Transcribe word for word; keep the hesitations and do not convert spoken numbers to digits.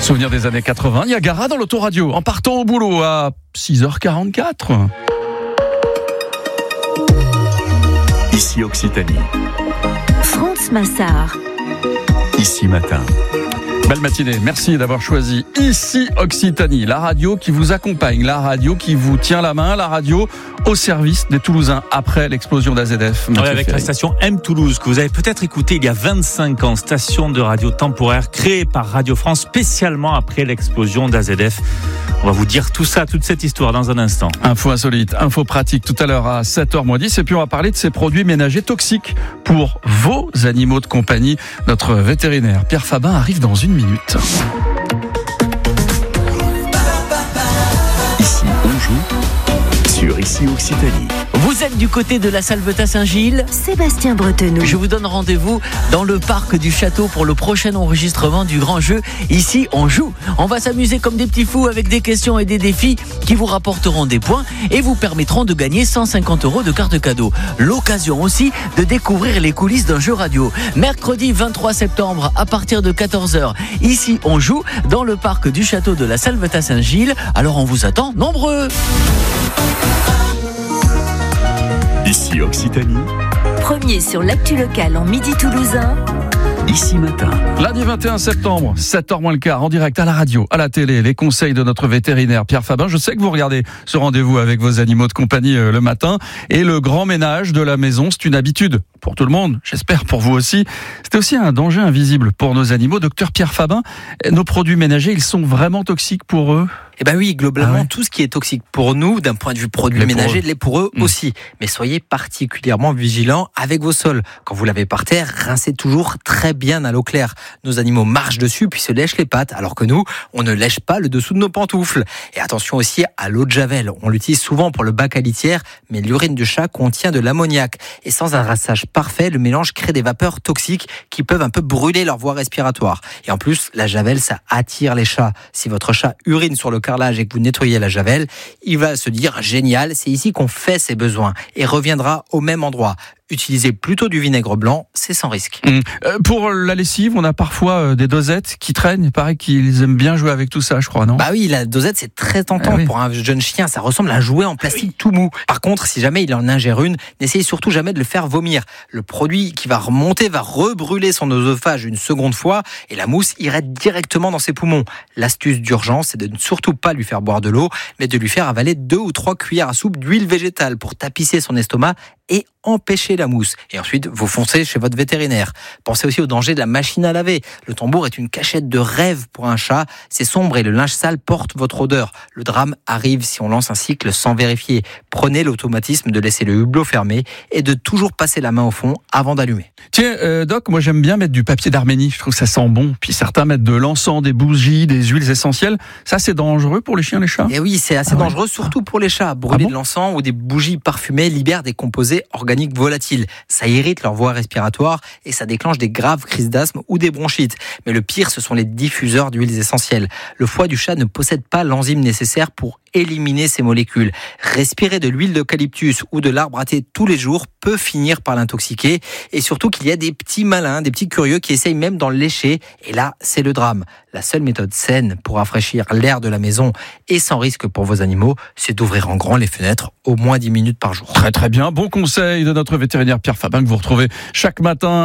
Souvenir des années quatre-vingts, Niagara dans l'autoradio, en partant au boulot à six heures quarante-quatre. Ici Occitanie. France Massard. Ici Matin. Belle matinée, merci d'avoir choisi Ici Occitanie, la radio qui vous accompagne, la radio qui vous tient la main, la radio au service des Toulousains après l'explosion d'A Z F. Ouais, avec la station M Toulouse que vous avez peut-être écoutée il y a vingt-cinq ans, station de radio temporaire créée par Radio France spécialement après l'explosion d'A Z F. On va vous dire tout ça, toute cette histoire dans un instant. Info insolite, info pratique tout à l'heure à sept heures moins dix et puis on va parler de ces produits ménagers toxiques pour vos animaux de compagnie. Notre vétérinaire Pierre Fabin arrive dans une minute. Ici on joue sur Ici Occitanie. Vous êtes du côté de la Salvetat Saint-Gilles ? Sébastien Bretenoux. Je vous donne rendez-vous dans le parc du château pour le prochain enregistrement du grand jeu. Ici, on joue. On va s'amuser comme des petits fous avec des questions et des défis qui vous rapporteront des points et vous permettront de gagner cent cinquante euros de carte cadeau. L'occasion aussi de découvrir les coulisses d'un jeu radio. Mercredi vingt-trois septembre à partir de quatorze heures. Ici, on joue dans le parc du château de la Salvetat Saint-Gilles. Alors, on vous attend nombreux. Ici Occitanie. Premier sur l'actu locale en midi toulousain. Ici Matin. Lundi vingt et un septembre, sept heures moins le quart, en direct à la radio, à la télé, les conseils de notre vétérinaire Pierre Fabin. Je sais que vous regardez ce rendez-vous avec vos animaux de compagnie euh, le matin. Et le grand ménage de la maison, c'est une habitude pour tout le monde, j'espère pour vous aussi. C'est aussi un danger invisible pour nos animaux. Docteur Pierre Fabin, nos produits ménagers, ils sont vraiment toxiques pour eux ? Eh ben oui, globalement, Ah ouais. tout ce qui est toxique pour nous, d'un point de vue produit L'est pour ménager, eux. l'est pour eux Mmh. aussi. Mais soyez particulièrement vigilants avec vos sols. Quand vous lavez par terre, rincez toujours très bien à l'eau claire. Nos animaux marchent dessus puis se lèchent les pattes, alors que nous, on ne lèche pas le dessous de nos pantoufles. Et attention aussi à l'eau de javel. On l'utilise souvent pour le bac à litière, mais l'urine du chat contient de l'ammoniac. Et sans un rinçage parfait, le mélange crée des vapeurs toxiques qui peuvent un peu brûler leur voie respiratoire. Et en plus, la javel, ça attire les chats. Si votre chat urine sur le carrelage et que vous nettoyez la javel, il va se dire génial, c'est ici qu'on fait ses besoins et reviendra au même endroit. Utilisez plutôt du vinaigre blanc, c'est sans risque. Mmh. Euh, pour la lessive, on a parfois euh, des dosettes qui traînent. Il paraît qu'ils aiment bien jouer avec tout ça, je crois, non ? Bah oui, la dosette, c'est très tentant. Ah oui. Pour un jeune chien, ça ressemble à un jouet en plastique tout mou. Par contre, si jamais il en ingère une, n'essayez surtout jamais de le faire vomir. Le produit qui va remonter va rebrûler son œsophage une seconde fois et la mousse irait directement dans ses poumons. L'astuce d'urgence, c'est de ne surtout pas lui faire boire de l'eau, mais de lui faire avaler deux ou trois cuillères à soupe d'huile végétale pour tapisser son estomac et empêcher la mousse. Et ensuite, vous foncez chez votre vétérinaire. Pensez aussi au danger de la machine à laver. Le tambour est une cachette de rêve pour un chat. C'est sombre et le linge sale porte votre odeur. Le drame arrive si on lance un cycle sans vérifier. Prenez l'automatisme de laisser le hublot fermé et de toujours passer la main au fond avant d'allumer. Tiens, euh, Doc, moi j'aime bien mettre du papier d'Arménie. Je trouve que ça sent bon. Puis certains mettent de l'encens, des bougies, des huiles essentielles. Ça, c'est dangereux pour les chiens, les chats ? Et oui, c'est assez Ah ouais. dangereux, surtout pour les chats. Brûler Ah bon de l'encens ou des bougies parfumées libèrent des composés organiques volatiles. Ça irrite leur voie respiratoire et ça déclenche des graves crises d'asthme ou des bronchites. Mais le pire, ce sont les diffuseurs d'huiles essentielles. Le foie du chat ne possède pas l'enzyme nécessaire pour éliminer ces molécules. Respirer de l'huile d'eucalyptus ou de l'arbre à thé tous les jours peut finir par l'intoxiquer. Et surtout qu'il y a des petits malins, des petits curieux qui essayent même d'en lécher. Et là, c'est le drame. La seule méthode saine pour rafraîchir l'air de la maison et sans risque pour vos animaux, c'est d'ouvrir en grand les fenêtres au moins dix minutes par jour. Très très bien. Bon conseil de notre vétérinaire Pierre Fabin que vous retrouvez chaque matin